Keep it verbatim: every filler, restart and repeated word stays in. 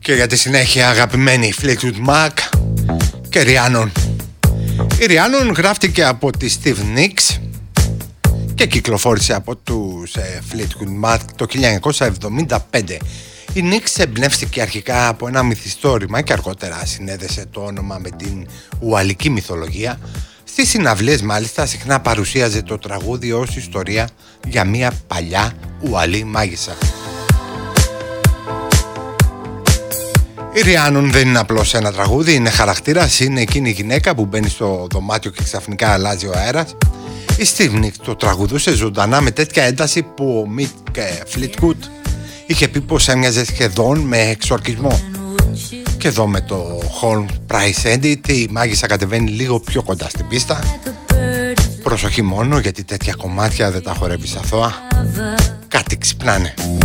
Και για τη συνέχεια αγαπημένη Fleetwood Mac και Rhiannon. Η Rhiannon γράφτηκε από τη Stevie Nicks και κυκλοφόρησε από τους ε, Fleetwood Mac το χίλια εννιακόσια εβδομήντα πέντε. Η Nicks εμπνεύστηκε αρχικά από ένα μυθιστόρημα και αργότερα συνέδεσε το όνομα με την ουαλική μυθολογία. Στις συναυλίες μάλιστα συχνά παρουσίαζε το τραγούδι ως ιστορία για μια παλιά ουαλή μάγισσα. Η Rhiannon δεν είναι απλώς ένα τραγούδι, είναι χαρακτήρας, είναι εκείνη η γυναίκα που μπαίνει στο δωμάτιο και ξαφνικά αλλάζει ο αέρας. Η Stevie Nicks το τραγουδούσε ζωντανά με τέτοια ένταση που ο Mick Fleetwood είχε πει πως έμοιαζε σχεδόν με εξορκισμό. Και εδώ με το Home Price Edit η μάγισσα κατεβαίνει λίγο πιο κοντά στην πίστα. Προσοχή μόνο, γιατί τέτοια κομμάτια δεν τα χορεύεις αθώα. Κάτι ξυπνάνε.